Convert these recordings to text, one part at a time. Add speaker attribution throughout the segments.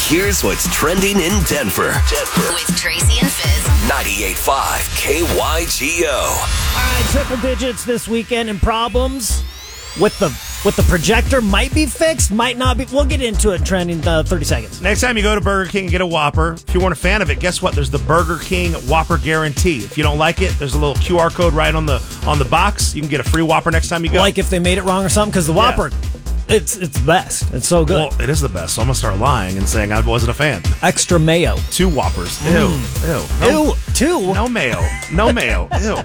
Speaker 1: Here's what's trending in Denver.
Speaker 2: With Tracy and Fizz.
Speaker 1: 98.5 KYGO.
Speaker 3: All right, triple digits this weekend and problems with the projector might be fixed, might not be. We'll get into it in trending 30 seconds.
Speaker 4: Next time you go to Burger King and get a Whopper, if you weren't a fan of it, guess what? There's the Burger King Whopper guarantee. If you don't like it, there's a little QR code right on the box. You can get a free Whopper next time you go.
Speaker 3: Like if they made it wrong or something, because the Whopper, it's the best. It's so good.
Speaker 4: Well, it is the best, so I'm going to start lying and saying I wasn't a fan.
Speaker 3: Extra mayo.
Speaker 4: 2 Whoppers. Ew.
Speaker 3: Ew, 2?
Speaker 4: No mayo. No mayo. Ew.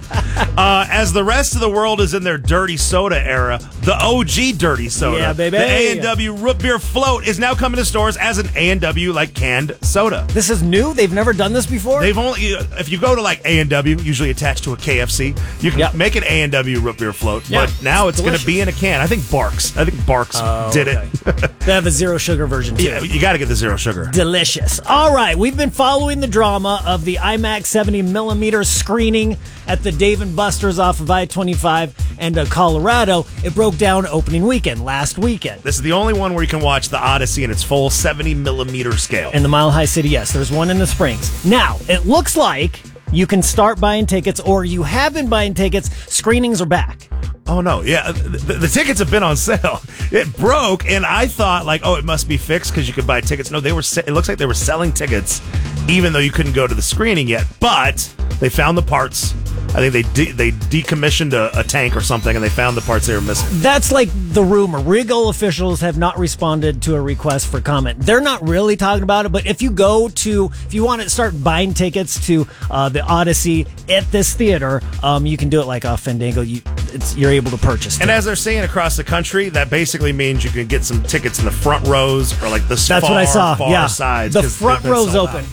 Speaker 4: As the rest of the world is in their dirty soda era, the OG dirty soda,
Speaker 3: yeah, baby.
Speaker 4: the A&W Root Beer Float is now coming to stores as an A&W like canned soda.
Speaker 3: This is new? They've never done this before?
Speaker 4: They've only, if you go to like A&W, usually attached to a KFC, you can make an A&W Root Beer Float, but now it's going to be in a can. I think Barks did it.
Speaker 3: They have a zero sugar version too.
Speaker 4: Yeah, you got to get the zero sugar.
Speaker 3: Delicious. All right, we've been following the drama of the IMAX 70mm screening at the Dave & Buster's off of I-25 and Colorado. It broke down opening weekend, last weekend.
Speaker 4: This is the only one where you can watch the Odyssey in its full 70mm scale.
Speaker 3: In the Mile High City, yes. There's one in the Springs. Now, it looks like you can start buying tickets, or you have been buying tickets. Screenings are back.
Speaker 4: Oh, no. Yeah, the tickets have been on sale. It broke, and I thought, like, it must be fixed because you could buy tickets. No, it looks like they were selling tickets even though you couldn't go to the screening yet. But they found the parts. I think they decommissioned a tank or something, and they found the parts they were missing.
Speaker 3: That's like the rumor. Regal officials have not responded to a request for comment. They're not really talking about it, but if you want to start buying tickets to the Odyssey at this theater, you can do it like off Fandango. You're able to purchase them.
Speaker 4: And as they're saying across the country, that basically means you can get some tickets in the front rows or like the
Speaker 3: That's what I saw.
Speaker 4: far sides.
Speaker 3: The front row's open.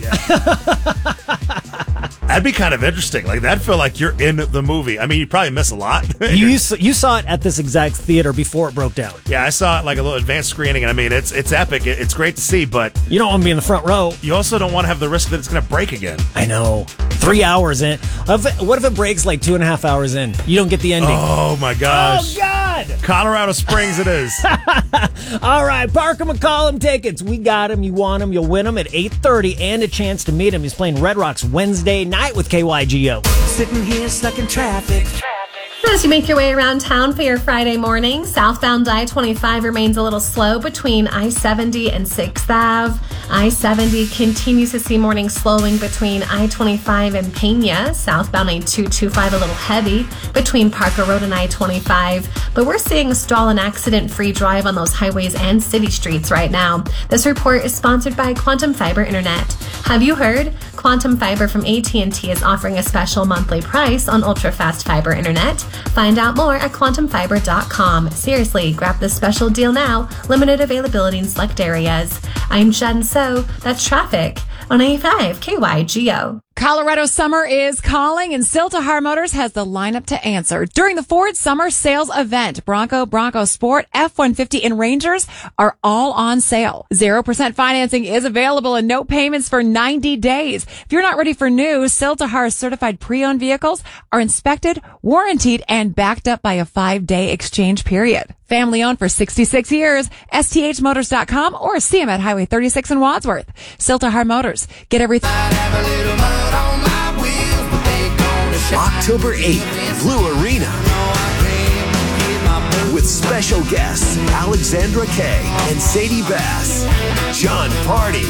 Speaker 4: That'd be kind of interesting. Like, that'd feel like you're in the movie. I mean, you probably miss a lot.
Speaker 3: You saw it at this exact theater before it broke down.
Speaker 4: Yeah, I saw it like a little advanced screening, and I mean, it's epic. It's great to see, but
Speaker 3: you don't want to be in the front row.
Speaker 4: You also don't want to have the risk that it's going to break again.
Speaker 3: I know. 3 hours in. What if it breaks like 2.5 hours in? You don't get the ending.
Speaker 4: Oh, my gosh.
Speaker 3: Oh, God.
Speaker 4: Colorado Springs it is.
Speaker 3: All right, Parker McCollum tickets. We got him. You want him. You'll win him at 8:30 and a chance to meet him. He's playing Red Rocks Wednesday night with KYGO.
Speaker 5: Sitting here stuck in traffic.
Speaker 2: As you make your way around town for your Friday morning, southbound I-25 remains a little slow between I-70 and 6th Ave. I-70 continues to see morning slowing between I-25 and Pena. Southbound I-225 a little heavy between Parker Road and I-25. But we're seeing a stall and accident-free drive on those highways and city streets right now. This report is sponsored by Quantum Fiber Internet. Have you heard? Quantum Fiber from AT&T is offering a special monthly price on ultra-fast fiber internet. Find out more at quantumfiber.com. Seriously, grab this special deal now. Limited availability in select areas. I'm Jen So. That's traffic on 95 KYGO.
Speaker 6: Colorado summer is calling, and Siltahar Motors has the lineup to answer. During the Ford Summer Sales Event, Bronco Sport, F-150, and Rangers are all on sale. 0% financing is available and no payments for 90 days. If you're not ready for new, Siltahar certified pre-owned vehicles are inspected, warranted, and backed up by a 5-day exchange period. Family owned for 66 years, STHmotors.com or see them at Highway 36 in Wadsworth. Siltahar Motors. Get everything.
Speaker 1: October 8th, Blue Arena. With special guests Alexandra Kay and Sadie Bass. John Party.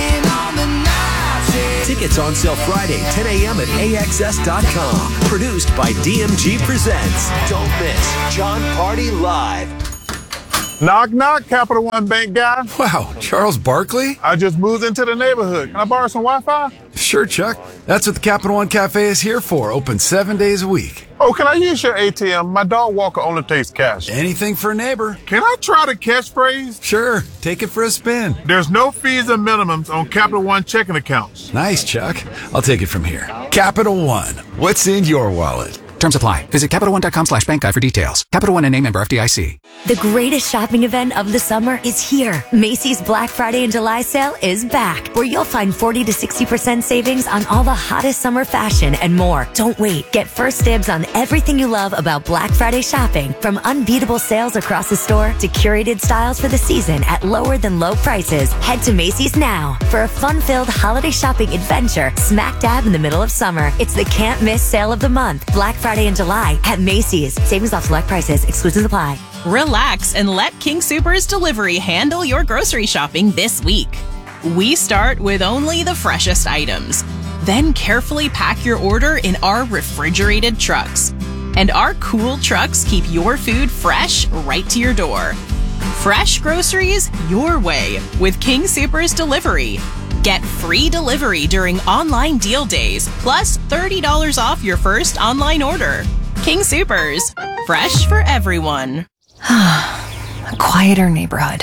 Speaker 1: Tickets on sale Friday, 10 a.m. at AXS.com. Produced by DMG Presents. Don't miss John Party Live.
Speaker 7: Knock, knock, Capital One Bank guy.
Speaker 8: Wow, Charles Barkley?
Speaker 7: I just moved into the neighborhood. Can I borrow some Wi-Fi?
Speaker 8: Sure, Chuck. That's what the Capital One Cafe is here for. Open 7 days a week.
Speaker 7: Oh, can I use your ATM? My dog walker only takes cash.
Speaker 8: Anything for a neighbor.
Speaker 7: Can I try the catchphrase?
Speaker 8: Sure, take it for a spin.
Speaker 7: There's no fees or minimums on Capital One checking accounts.
Speaker 8: Nice, Chuck. I'll take it from here. Capital One. What's in your wallet? Terms apply. Visit CapitalOne.com/bank guide for details. Capital One and name member FDIC.
Speaker 9: The greatest shopping event of the summer is here. Macy's Black Friday and July sale is back, where you'll find 40 to 60% savings on all the hottest summer fashion and more. Don't wait. Get first dibs on everything you love about Black Friday shopping, from unbeatable sales across the store to curated styles for the season at lower than low prices. Head to Macy's now for a fun-filled holiday shopping adventure smack dab in the middle of summer. It's the can't miss sale of the month, Black Friday in July at Macy's. Savings off select prices. Exclusions apply.
Speaker 10: Relax and let King Soopers Delivery handle your grocery shopping this week. We start with only the freshest items, then carefully pack your order in our refrigerated trucks. And our cool trucks keep your food fresh right to your door. Fresh groceries your way with King Soopers Delivery. Get free delivery during online deal days, plus $30 off your first online order. King Soopers, fresh for everyone.
Speaker 9: A quieter neighborhood.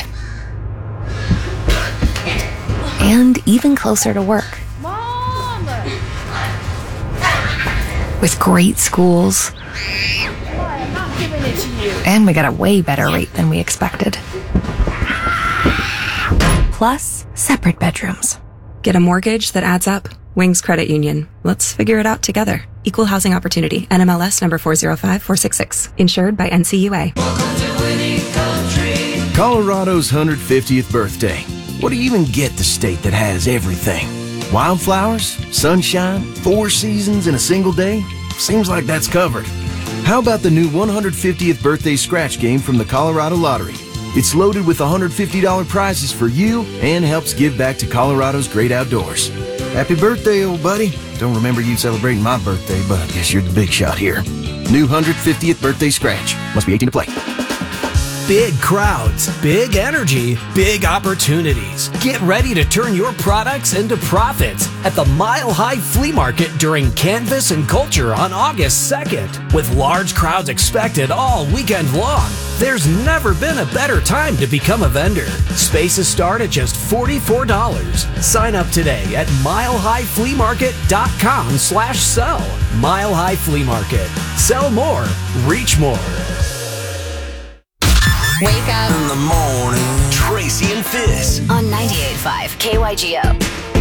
Speaker 9: And even closer to work.
Speaker 11: Mom!
Speaker 9: With great schools.
Speaker 11: I'm not giving it to you.
Speaker 9: And we got a way better rate than we expected. Plus, separate bedrooms.
Speaker 12: Get a mortgage that adds up. Wings Credit Union. Let's figure it out together. Equal housing opportunity. NMLS number 405466. Insured by NCUA.
Speaker 13: Colorado's 150th birthday. What do you even get the state that has everything? Wildflowers, sunshine, 4 seasons in a single day? Seems like that's covered. How about the new 150th birthday scratch game from the Colorado Lottery? It's loaded with $150 prizes for you and helps give back to Colorado's great outdoors. Happy birthday, old buddy. Don't remember you celebrating my birthday, but I guess you're the big shot here. New 150th birthday scratch. Must be 18 to play.
Speaker 1: Big crowds, big energy, big opportunities. Get ready to turn your products into profits at the Mile High Flea Market during Canvas and Culture on August 2nd. With large crowds expected all weekend long, there's never been a better time to become a vendor. Spaces start at just $44. Sign up today at milehighfleamarket.com/sell. Mile High Flea Market. Sell more, reach more.
Speaker 9: Wake up
Speaker 1: in the morning. Tracy and Fizz
Speaker 9: on 98.5 KYGO.